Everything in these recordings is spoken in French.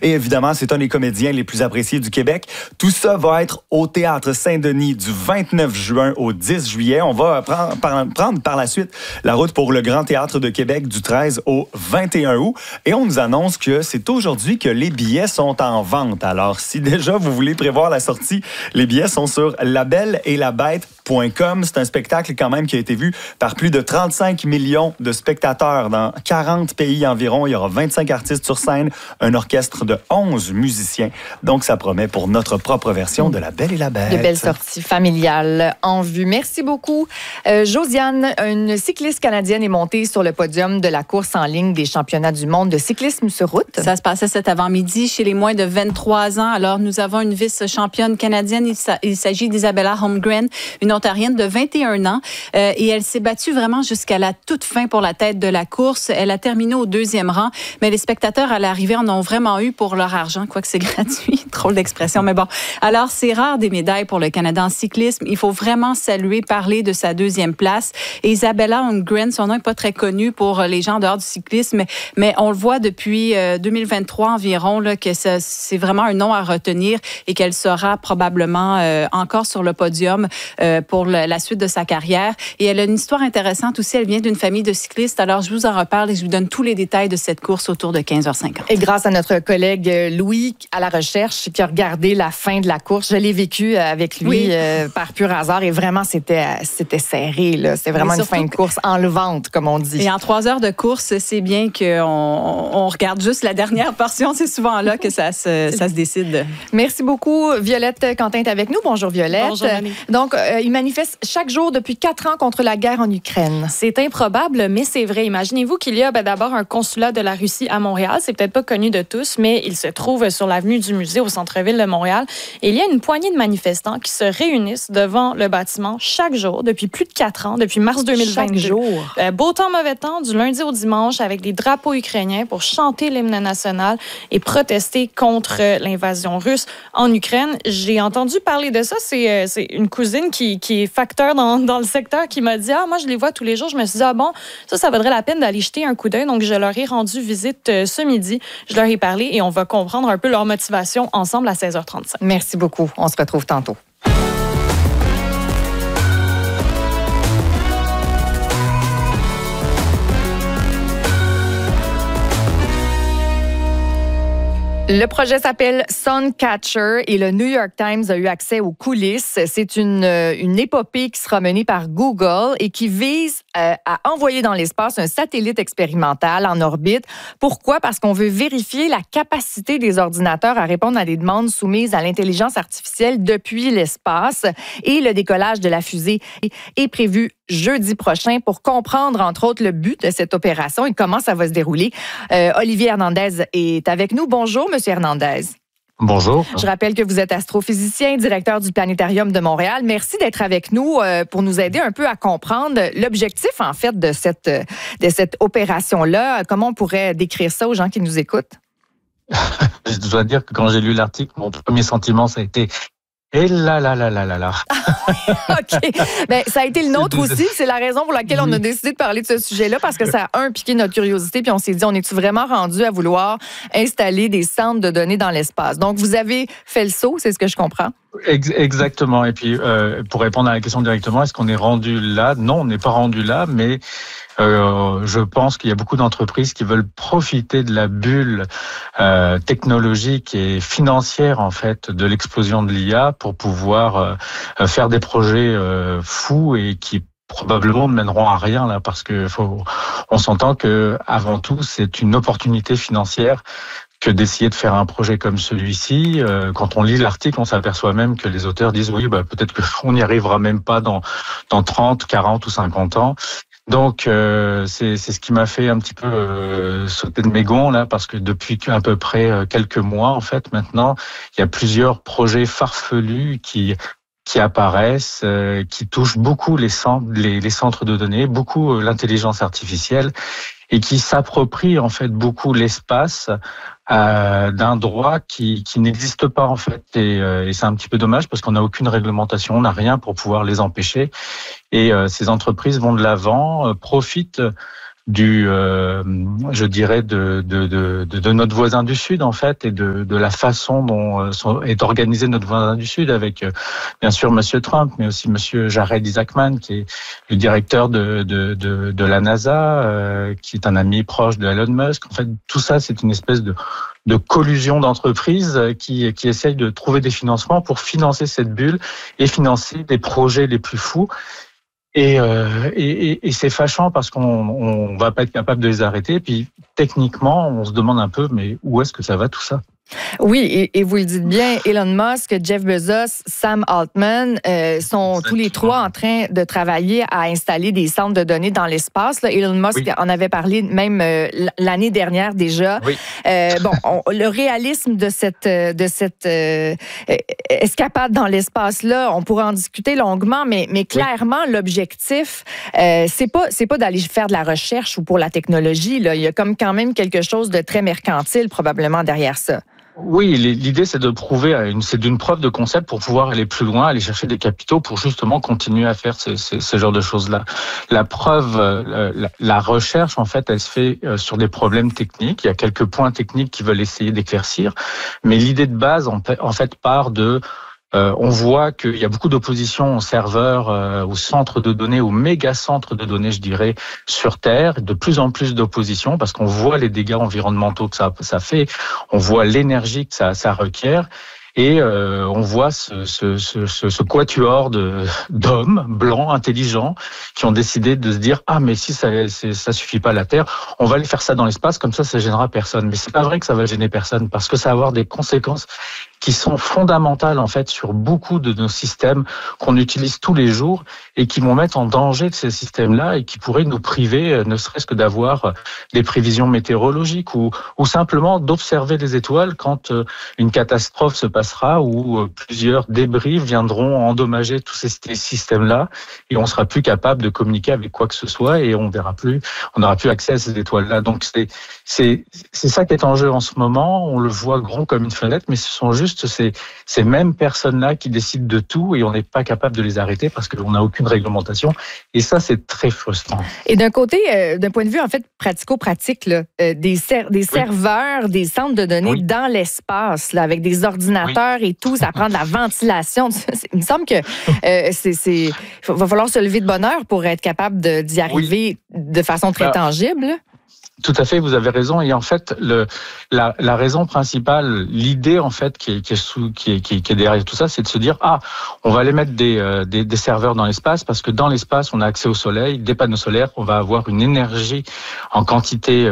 Et évidemment, c'est un des comédiens les plus appréciés du Québec. Tout ça va être au Théâtre Saint-Denis du 29 juin au 10 juillet. On va prendre par la suite la route pour le Grand Théâtre de Québec du 13 au 21 août. Et on nous annonce que c'est aujourd'hui que les billets sont en vente. Alors, si déjà vous voulez prévoir la sortie, les billets sont sur labelleetlabête.com. C'est un spectacle quand même qui a été vu par plus de 35 millions de spectateurs dans 40 pays environ. Il y aura 25 artistes sur scène, un orchestre de 11 musiciens. Donc, ça promet pour notre propre version de La Belle et la Bête. De belles sorties familiales en vue. Merci beaucoup. Josiane, une cycliste canadienne est montée sur le podium de la course en ligne des championnats du monde de cyclisme sur route. Ça se passait cet avant-midi chez les moins de 23 ans. Alors, nous avons une vice-championne canadienne. Il s'agit d'Isabella Holmgren, une Ontarienne de 21 ans. Et elle s'est battue vraiment jusqu'à la toute fin pour la tête de la course. Elle a terminé au 2e rang. Mais les spectateurs à l'arrivée en ont vraiment eu pour leur argent, quoique c'est gratuit. Drôle d'expression, mais bon. Alors, c'est rare des médailles pour le Canada en cyclisme. Il faut vraiment saluer, parler de sa 2e place. Et Isabella Holmgren, son nom n'est pas très connu pour les gens en dehors du cyclisme, mais on le voit depuis 2023 environ là, que c'est vraiment un nom à retenir et qu'elle sera probablement encore sur le podium pour la suite de sa carrière. Et elle a une histoire intéressante aussi. Elle vient d'une famille de cyclistes. Alors, je vous en reparle et je vous donne tous les détails de cette course autour de 15h50. Et grâce à notre collègue Louis à la recherche qui a regardé la fin de la course, je l'ai vécu avec lui par pur hasard et vraiment, c'était serré. Là. C'était vraiment une fin de course enlevante, comme on dit. Et en 3 heures de course, c'est bien qu'on regarde juste la dernière portion. C'est souvent là que ça se décide. Merci beaucoup. Violette Quentin est avec nous. Bonjour, Violette. Bonjour, Annie. Donc, il manifeste chaque jour depuis 4 ans contre la guerre en Ukraine. C'est improbable, mais c'est vrai. Imaginez-vous qu'il y a d'abord un consulat de la Russie à Montréal. C'est peut-être pas connu de tous, mais il se trouve sur l'avenue du Musée au centre-ville de Montréal. Et il y a une poignée de manifestants qui se réunissent devant le bâtiment chaque jour depuis plus de 4 ans, depuis mars 2022. Chaque jour. Beau temps, mauvais temps, du lundi au dimanche, avec des drapeaux ukrainiens pour chanter l'hymne national et protester contre l'invasion russe en Ukraine. J'ai entendu parler de ça. C'est une cousine qui est facteur dans le secteur qui m'a dit « Ah, moi, je les vois tous les jours. » Je me suis dit « Ah bon, ça vaudrait la peine d'aller jeter un coup d'œil. » Donc, je leur ai rendu visite ce midi. Je leur ai parlé et on va comprendre un peu leur motivation ensemble à 16h35. Merci beaucoup. On se retrouve tantôt. Le projet s'appelle Suncatcher et le New York Times a eu accès aux coulisses. C'est une épopée qui sera menée par Google et qui vise à envoyer dans l'espace un satellite expérimental en orbite. Pourquoi? Parce qu'on veut vérifier la capacité des ordinateurs à répondre à des demandes soumises à l'intelligence artificielle depuis l'espace. Et le décollage de la fusée est prévu jeudi prochain pour comprendre, entre autres, le but de cette opération et comment ça va se dérouler. Olivier Hernandez est avec nous. Bonjour, Monsieur Hernandez. Bonjour. Je rappelle que vous êtes astrophysicien, directeur du Planétarium de Montréal. Merci d'être avec nous pour nous aider un peu à comprendre l'objectif, en fait, de cette opération-là. Comment on pourrait décrire ça aux gens qui nous écoutent? Je dois dire que quand j'ai lu l'article, mon premier sentiment, ça a été et là. OK. Ben, ça a été le nôtre aussi. C'est la raison pour laquelle on a décidé de parler de ce sujet-là, parce que ça a piqué notre curiosité, puis on s'est dit, on est-tu vraiment rendu à vouloir installer des centres de données dans l'espace? Donc, vous avez fait le saut, c'est ce que je comprends? Exactement. Et puis, pour répondre à la question directement, est-ce qu'on est rendu là? Non, on n'est pas rendu là, mais je pense qu'il y a beaucoup d'entreprises qui veulent profiter de la bulle technologique et financière, en fait, de l'explosion de l'IA pour pouvoir faire des projets fous et qui probablement ne mèneront à rien là, parce que on s'entend que avant tout c'est une opportunité financière que d'essayer de faire un projet comme celui-ci. Quand on lit l'article, on s'aperçoit même que les auteurs disent oui, peut-être qu'on n'y arrivera même pas dans 30, 40 ou 50 ans. Donc c'est ce qui m'a fait un petit peu sauter de mes gonds là, parce que depuis à peu près quelques mois en fait maintenant, il y a plusieurs projets farfelus qui apparaissent, qui touchent beaucoup les centres de données, beaucoup l'intelligence artificielle, et qui s'approprient en fait beaucoup l'espace d'un droit qui n'existe pas en fait, et c'est un petit peu dommage parce qu'on n'a aucune réglementation, on n'a rien pour pouvoir les empêcher, et ces entreprises vont de l'avant, profitent je dirais de notre voisin du Sud en fait, et de la façon dont est organisé notre voisin du Sud, avec bien sûr Monsieur Trump, mais aussi Monsieur Jared Isaacman, qui est le directeur de la NASA, qui est un ami proche de Elon Musk. En fait, tout ça, c'est une espèce de collusion d'entreprises qui essayent de trouver des financements pour financer cette bulle et financer des projets les plus fous. Et c'est fâchant parce qu'on va pas être capable de les arrêter. Puis techniquement, on se demande un peu, mais où est-ce que ça va tout ça? Oui, et vous le dites bien, Elon Musk, Jeff Bezos, Sam Altman sont tous les trois en train de travailler à installer des centres de données dans l'espace. Là, Elon Musk en avait parlé même l'année dernière déjà. Oui. Le réalisme de cette escapade dans l'espace-là, on pourrait en discuter longuement, mais clairement, l'objectif, c'est pas d'aller faire de la recherche ou pour la technologie. Là. Il y a quand même quelque chose de très mercantile probablement derrière ça. Oui, l'idée, c'est de prouver, c'est d'une preuve de concept pour pouvoir aller plus loin, aller chercher des capitaux pour justement continuer à faire ce genre de choses-là. La preuve, la recherche, en fait, elle se fait sur des problèmes techniques. Il y a quelques points techniques qui veulent essayer d'éclaircir, mais l'idée de base, en fait, part de... on voit qu'il y a beaucoup d'opposition aux serveurs, aux centres de données, aux méga centres de données, je dirais, sur Terre. De plus en plus d'opposition parce qu'on voit les dégâts environnementaux que ça fait, on voit l'énergie que ça requiert. Et on voit ce quatuor d'hommes blancs, intelligents, qui ont décidé de se dire « Ah, mais si ça suffit pas à la Terre, on va aller faire ça dans l'espace, comme ça gênera personne. » Mais c'est pas vrai que ça va gêner personne, parce que ça va avoir des conséquences qui sont fondamentales, en fait, sur beaucoup de nos systèmes qu'on utilise tous les jours et qui vont mettre en danger de ces systèmes-là et qui pourraient nous priver, ne serait-ce que d'avoir des prévisions météorologiques ou simplement d'observer les étoiles quand une catastrophe se passera ou plusieurs débris viendront endommager tous ces systèmes-là et on sera plus capable de communiquer avec quoi que ce soit et on n'aura plus accès à ces étoiles-là. Donc c'est ça qui est en jeu en ce moment. On le voit grand comme une fenêtre, mais ce sont juste ces mêmes personnes-là qui décident de tout et on n'est pas capable de les arrêter parce qu'on n'a aucune réglementation. Et ça, c'est très frustrant. Et d'un côté, d'un point de vue en fait pratico-pratique, là, des serveurs, des centres de données dans l'espace, là, avec des ordinateurs et tout, ça prend de la ventilation. Il me semble que va falloir se lever de bonne heure pour être capable d'y arriver de façon très tangible. Tout à fait, vous avez raison. Et en fait, la raison principale, l'idée en fait qui est derrière tout ça, c'est de se dire on va aller mettre des serveurs dans l'espace parce que dans l'espace, on a accès au soleil, des panneaux solaires, on va avoir une énergie en quantité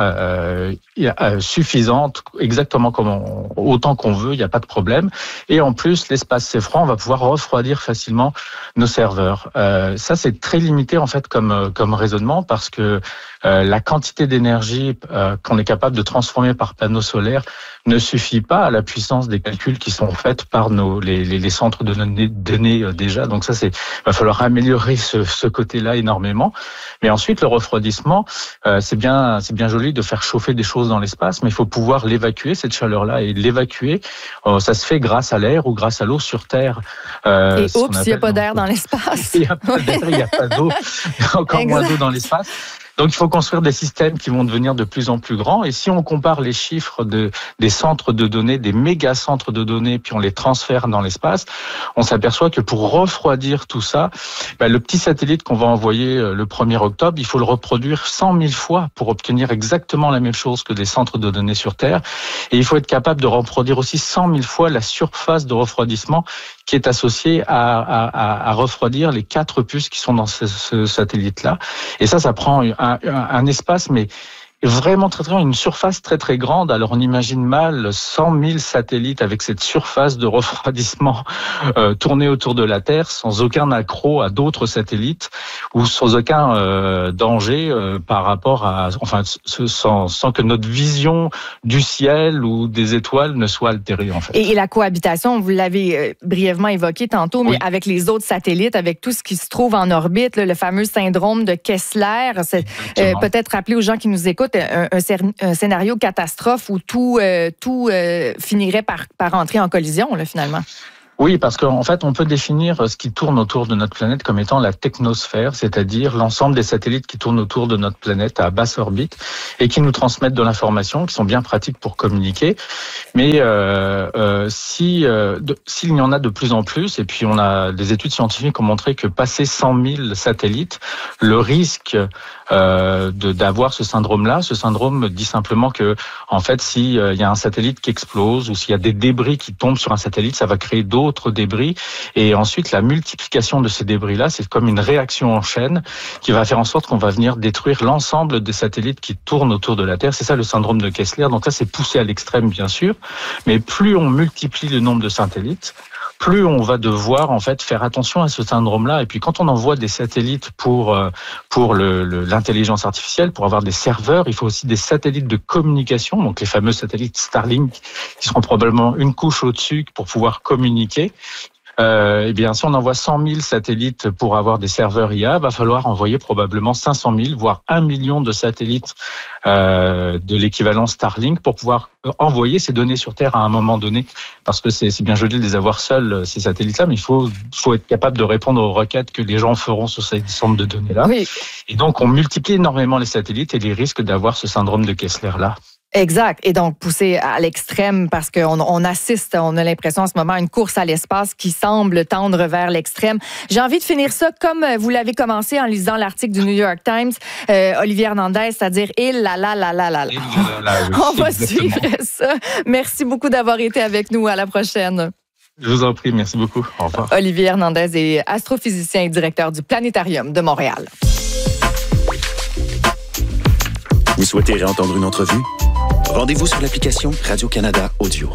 suffisante, exactement autant qu'on veut, il n'y a pas de problème. Et en plus, l'espace c'est froid, on va pouvoir refroidir facilement nos serveurs. Ça, c'est très limité en fait comme raisonnement parce que la quantité d'énergie qu'on est capable de transformer par panneaux solaires ne suffit pas à la puissance des calculs qui sont faits par les centres de données déjà. Donc ça, va falloir améliorer ce côté-là énormément. Mais ensuite, le refroidissement, c'est bien joli de faire chauffer des choses dans l'espace, mais il faut pouvoir l'évacuer, cette chaleur-là, et l'évacuer, ça se fait grâce à l'air ou grâce à l'eau sur Terre. Et oups, il n'y a pas d'air dans l'espace. Il n'y a pas d'air, il n'y a pas d'eau, encore moins d'eau dans l'espace. Donc, il faut construire des systèmes qui vont devenir de plus en plus grands. Et si on compare les chiffres des centres de données, des méga centres de données, puis on les transfère dans l'espace, on s'aperçoit que pour refroidir tout ça, le petit satellite qu'on va envoyer le 1er octobre, il faut le reproduire 100 000 fois pour obtenir exactement la même chose que des centres de données sur Terre. Et il faut être capable de reproduire aussi 100 000 fois la surface de refroidissement qui est associée à refroidir les 4 puces qui sont dans ce satellite-là. Et ça prend un espace, mais vraiment très, très grand, une surface très, très grande. Alors, on imagine mal 100 000 satellites avec cette surface de refroidissement tournée autour de la Terre sans aucun accroc à d'autres satellites ou sans aucun danger par rapport sans que notre vision du ciel ou des étoiles ne soit altérée, en fait. Et la cohabitation, vous l'avez brièvement évoqué tantôt, mais avec les autres satellites, avec tout ce qui se trouve en orbite, le fameux syndrome de Kessler, c'est peut-être rappeler aux gens qui nous écoutent un scénario catastrophe où tout finirait par entrer en collision, là, finalement. Oui, parce qu'en fait, on peut définir ce qui tourne autour de notre planète comme étant la technosphère, c'est-à-dire l'ensemble des satellites qui tournent autour de notre planète à basse orbite et qui nous transmettent de l'information, qui sont bien pratiques pour communiquer. Mais s'il y en a de plus en plus, et puis on a des études scientifiques qui ont montré que passé 100 000 satellites, le risque d'avoir ce syndrome dit simplement que, en fait, s'il y a un satellite qui explose ou s'il y a des débris qui tombent sur un satellite, ça va créer d'autres débris. Et ensuite, la multiplication de ces débris-là, c'est comme une réaction en chaîne qui va faire en sorte qu'on va venir détruire l'ensemble des satellites qui tournent autour de la Terre. C'est ça le syndrome de Kessler. Donc là, c'est poussé à l'extrême, bien sûr. Mais plus on multiplie le nombre de satellites, plus on va devoir en fait faire attention à ce syndrome-là. Et puis quand on envoie des satellites pour l'intelligence artificielle, pour avoir des serveurs, il faut aussi des satellites de communication, donc les fameux satellites Starlink, qui seront probablement une couche au-dessus pour pouvoir communiquer. Eh bien, si on envoie 100 000 satellites pour avoir des serveurs IA, va falloir envoyer probablement 500 000, voire 1 million de satellites de l'équivalent Starlink pour pouvoir envoyer ces données sur Terre à un moment donné. Parce que c'est bien joli de les avoir seuls, ces satellites-là, mais il faut être capable de répondre aux requêtes que les gens feront sur ces centres de données-là. Oui. Et donc, on multiplie énormément les satellites et les risques d'avoir ce syndrome de Kessler-là. Exact. Et donc, poussé à l'extrême parce qu'on assiste, on a l'impression en ce moment à une course à l'espace qui semble tendre vers l'extrême. J'ai envie de finir ça comme vous l'avez commencé en lisant l'article du New York Times, Olivier Hernandez, c'est-à-dire « il la la la la la la ». On va suivre ça. Merci beaucoup d'avoir été avec nous. À la prochaine. Je vous en prie. Merci beaucoup. Au revoir. Olivier Hernandez est astrophysicien et directeur du Planétarium de Montréal. Vous souhaitez réentendre une entrevue? Rendez-vous sur l'application Radio-Canada Audio.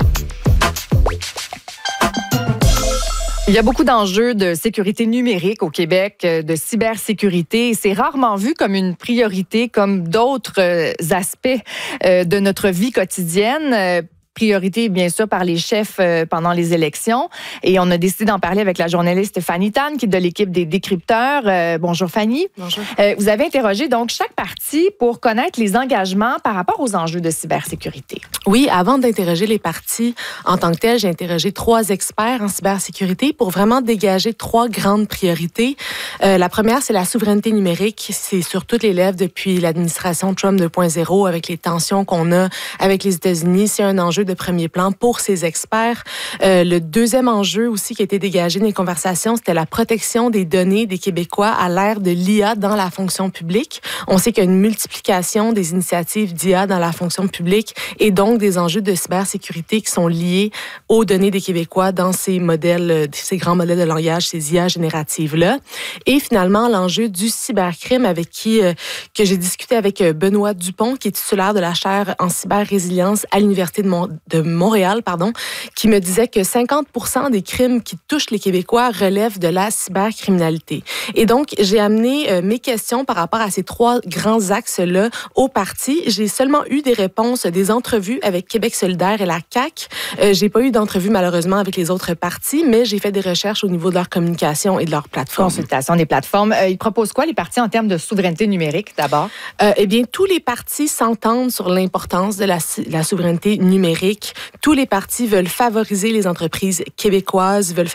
Il y a beaucoup d'enjeux de sécurité numérique au Québec, de cybersécurité. Et c'est rarement vu comme une priorité, comme d'autres aspects de notre vie quotidienne. Priorité, bien sûr, par les chefs pendant les élections. Et on a décidé d'en parler avec la journaliste Fanny Tan, qui est de l'équipe des décrypteurs. Bonjour, Fanny. Bonjour. Vous avez interrogé donc chaque parti pour connaître les engagements par rapport aux enjeux de cybersécurité. Oui, avant d'interroger les partis en tant que tels, j'ai interrogé 3 experts en cybersécurité pour vraiment dégager 3 grandes priorités. La première, c'est la souveraineté numérique. C'est sur toutes les lèvres depuis l'administration Trump 2.0, avec les tensions qu'on a avec les États-Unis. C'est un enjeu de premier plan pour ces experts. Le deuxième enjeu aussi qui a été dégagé dans les conversations, c'était la protection des données des Québécois à l'ère de l'IA dans la fonction publique. On sait qu'il y a une multiplication des initiatives d'IA dans la fonction publique et donc des enjeux de cybersécurité qui sont liés aux données des Québécois dans ces modèles, ces grands modèles de langage, ces IA génératives-là. Et finalement, l'enjeu du cybercrime avec que j'ai discuté avec Benoît Dupont, qui est titulaire de la chaire en cyber-résilience à l'Université de Montréal, qui me disait que 50% des crimes qui touchent les Québécois relèvent de la cybercriminalité. Et donc, j'ai amené mes questions par rapport à ces 3 grands axes-là au parti. J'ai seulement eu des réponses, des entrevues avec Québec solidaire et la CAQ. J'ai pas eu d'entrevue, malheureusement, avec les autres partis, mais j'ai fait des recherches au niveau de leur communication et de leur plateforme. Consultation des plateformes. Ils proposent quoi, les partis, en termes de souveraineté numérique, d'abord? Eh bien, tous les partis s'entendent sur l'importance de la souveraineté numérique. Tous les partis veulent favoriser les entreprises québécoises, veulent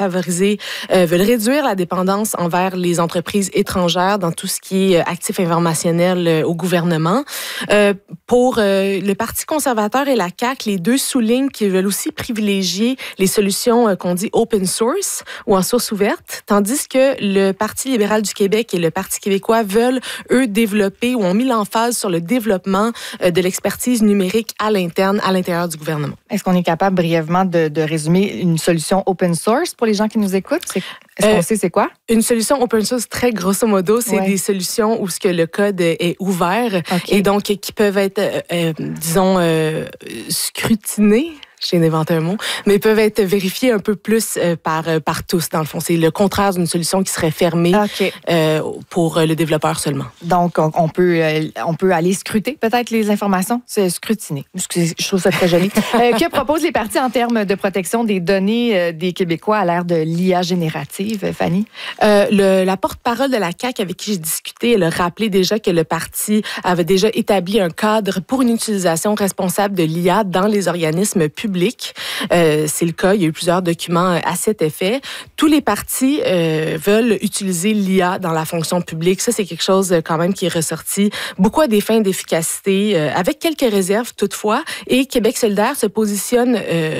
réduire la dépendance envers les entreprises étrangères dans tout ce qui est actif informationnel au gouvernement. Pour le Parti conservateur et la CAQ, les deux soulignent qu'ils veulent aussi privilégier les solutions qu'on dit open source ou en source ouverte, tandis que le Parti libéral du Québec et le Parti québécois veulent, eux, développer ou ont mis l'emphase sur le développement de l'expertise numérique à l'intérieur du gouvernement. Est-ce qu'on est capable brièvement de résumer une solution open source pour les gens qui nous écoutent? Est-ce qu'on sait c'est quoi? Une solution open source, très grosso modo, c'est des solutions où ce que le code est ouvert et donc qui peuvent être, scrutinés. J'ai inventé un mot, mais peuvent être vérifiés un peu plus par tous, dans le fond. C'est le contraire d'une solution qui serait fermée pour le développeur seulement. Donc, on peut aller scruter peut-être les informations, c'est scrutiner. Je trouve ça très joli. Que proposent les partis en termes de protection des données des Québécois à l'ère de l'IA générative, Fanny? La porte-parole de la CAQ avec qui j'ai discuté, elle a rappelé déjà que le parti avait déjà établi un cadre pour une utilisation responsable de l'IA dans les organismes publics publique. C'est le cas, il y a eu plusieurs documents à cet effet. Tous les partis veulent utiliser l'IA dans la fonction publique. Ça, c'est quelque chose quand même qui est ressorti beaucoup à des fins d'efficacité, avec quelques réserves toutefois. Et Québec solidaire se positionne